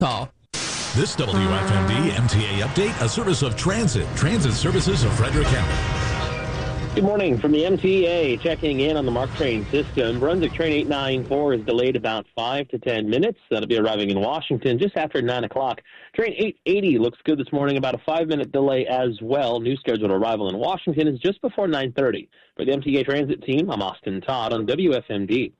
Call. This WFMD MTA update, a service of Transit Services of Frederick County. Good morning from the MTA. Checking in on the MARC train system. Brunswick train 894 is delayed about 5 to 10 minutes. That'll be arriving in Washington just after 9 o'clock. Train 880 looks good this morning, about a 5-minute delay as well. New scheduled arrival in Washington is just before 9:30. For the MTA Transit team, I'm Austin Todd on WFMD.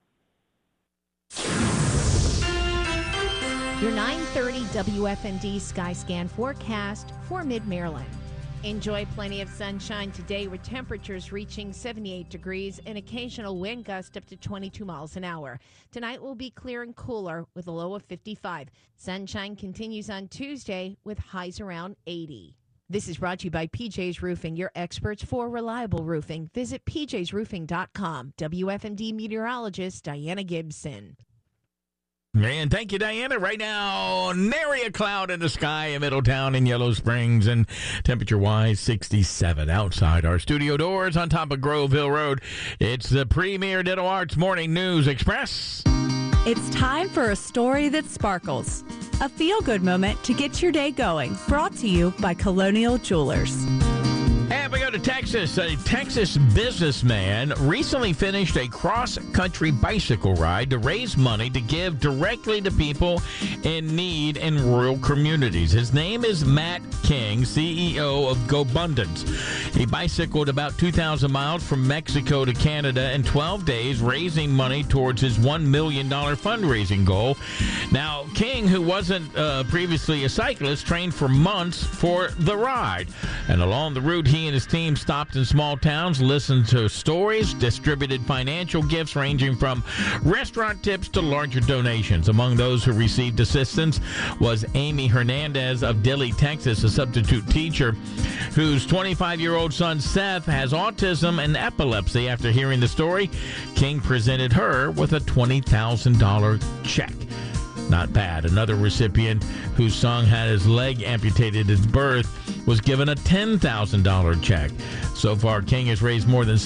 Your 9:30 WFMD Skyscan forecast for Mid-Maryland. Enjoy plenty of sunshine today with temperatures reaching 78 degrees and occasional wind gust up to 22 miles an hour. Tonight will be clear and cooler with a low of 55. Sunshine continues on Tuesday with highs around 80. This is brought to you by PJ's Roofing, your experts for reliable roofing. Visit pjsroofing.com. WFMD meteorologist Diana Gibson. And thank you, Diana. Right now, nary a cloud in the sky in Middletown and Yellow Springs, and temperature-wise, 67 outside our studio doors on top of Grove Hill Road. It's the Premier Dental Arts Morning News Express. It's time for a story that sparkles. A feel-good moment to get your day going. Brought to you by Colonial Jewelers. And we go to Texas. A Texas businessman recently finished a cross-country bicycle ride to raise money to give directly to people in need in rural communities. His name is Matt King, CEO of GoBundance. He bicycled about 2,000 miles from Mexico to Canada in 12 days, raising money towards his $1 million fundraising goal. Now, King, who wasn't previously a cyclist, trained for months for the ride. And along the route, he and his team stopped in small towns, listened to stories, distributed financial gifts ranging from restaurant tips to larger donations. Among those who received assistance was Amy Hernandez of Dilley, Texas, a substitute teacher whose 25-year-old son Seth has autism and epilepsy. After hearing the story, King presented her with a $20,000 check. Not bad. Another recipient whose son had his leg amputated at birth was given a $10,000 check. So far, King has raised more than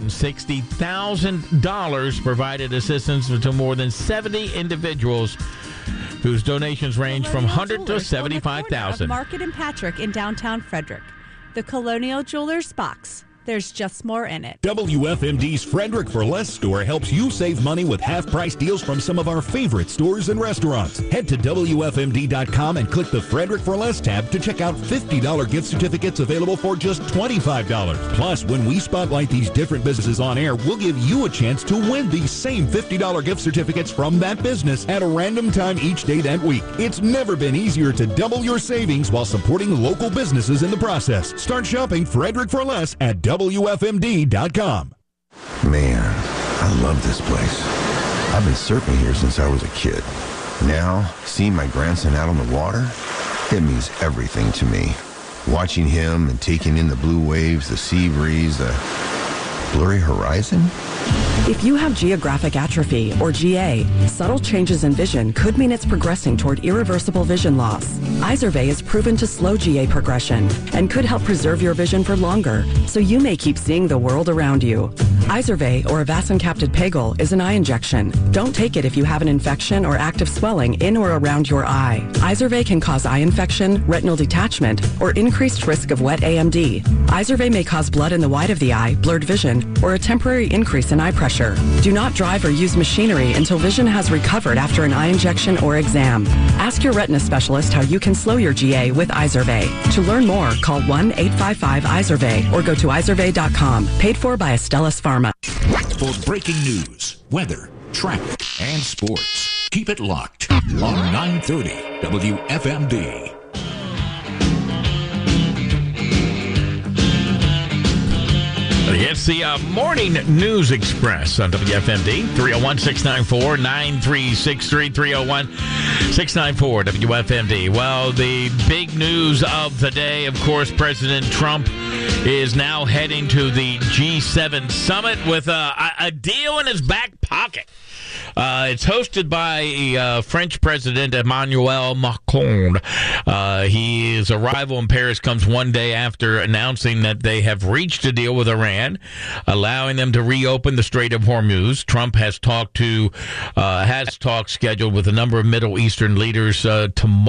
$760,000, provided assistance to more than 70 individuals whose donations range from $100 to $75,000. Market and Patrick in downtown Frederick. The Colonial Jewelers box. There's just more in it. WFMD's Frederick for Less store helps you save money with half-price deals from some of our favorite stores and restaurants. Head to WFMD.com and click the Frederick for Less tab to check out $50 gift certificates available for just $25. Plus, when we spotlight these different businesses on air, we'll give you a chance to win these same $50 gift certificates from that business at a random time each day that week. It's never been easier to double your savings while supporting local businesses in the process. Start shopping Frederick for Less at WFMD.com. Man, I love this place. I've been surfing here since I was a kid. Now, seeing my grandson out on the water, it means everything to me. Watching him and taking in the blue waves, the sea breeze, the blurry horizon. If you have geographic atrophy, or GA, subtle changes in vision could mean it's progressing toward irreversible vision loss. Izervay is proven to slow GA progression and could help preserve your vision for longer, so you may keep seeing the world around you. Izervay, or avacincaptad pegol, is an eye injection. Don't take it if you have an infection or active swelling in or around your eye. Izervay can cause eye infection, retinal detachment, or increased risk of wet AMD. Izervay may cause blood in the white of the eye, blurred vision, or a temporary increase in eye pressure. Do not drive or use machinery until vision has recovered after an eye injection or exam. Ask your retina specialist how you can slow your GA with Izervay. To learn more, call 1-855-IZERVAY or go to izervay.com. Paid for by Astellas Pharma. For breaking news, weather, traffic, and sports, keep it locked on 930 WFMD. It's the Morning News Express on WFMD, 301-694-9363, 301-694 WFMD. Well, the big news of the day, of course, President Trump is now heading to the G7 summit with a deal in his back pocket. It's hosted by French President Emmanuel Macron. His arrival in Paris comes one day after announcing that they have reached a deal with Iran, allowing them to reopen the Strait of Hormuz. Trump has talks scheduled with a number of Middle Eastern leaders tomorrow.